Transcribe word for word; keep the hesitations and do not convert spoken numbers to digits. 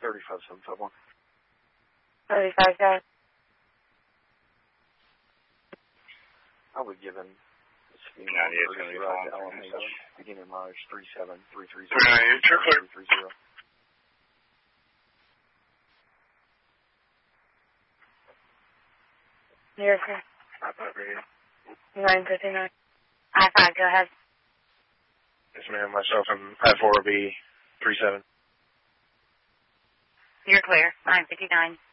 thirty-five seven five one. thirty-five guys. I would give him this female courtesy ride to L M H, beginning mileage three seven three three zero. You're clear. You're clear. I five radio. nine fifty-nine. I five, go ahead. Yes, ma'am. Myself and I four will be three seven. You're clear. nine fifty-nine.